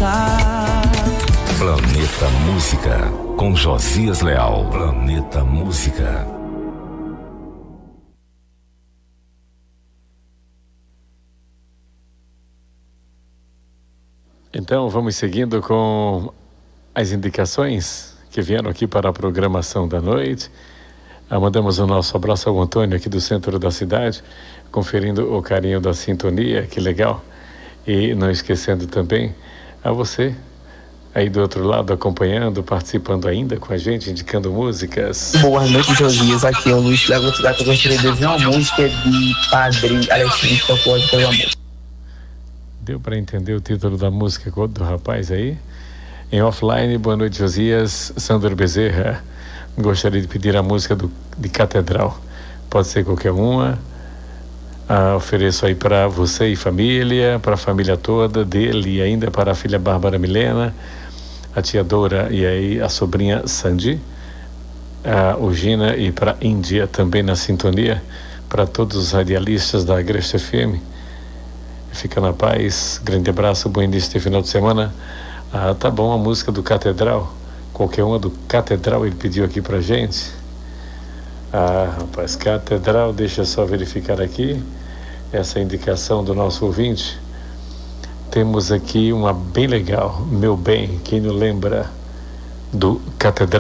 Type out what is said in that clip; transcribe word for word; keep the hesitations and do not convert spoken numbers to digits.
passar. Planeta Música, com Josias Leal. Planeta Música. Então, vamos seguindo com as indicações que vieram aqui para a programação da noite. Ah, mandamos o nosso abraço ao Antônio aqui do centro da cidade, conferindo o carinho da sintonia, que legal. E não esquecendo também a você aí do outro lado, acompanhando, participando ainda com a gente, indicando músicas. Boa noite, Josias. Aqui é o Luiz da Cidade. Eu gostaria de ouvir uma música de Padre Alexandre Tocode, que é uma música. Deu para entender o título da música do rapaz aí? Em offline, boa noite, Josias. Sandro Bezerra, gostaria de pedir a música do, de Catedral. Pode ser qualquer uma. Ah, ofereço aí para você e família, para a família toda dele e ainda para a filha Bárbara Milena, a tia Dora e aí a sobrinha Sandy, a Ugina e para a Índia também na sintonia, para todos os radialistas da Agreste F M. Fica na paz, grande abraço, bom início de final de semana. Ah, tá bom, a música do Catedral, qualquer uma do Catedral ele pediu aqui pra gente. Ah, rapaz, Catedral, deixa eu só verificar aqui essa indicação do nosso ouvinte. Temos aqui uma bem legal, Meu Bem, quem não lembra do Catedral?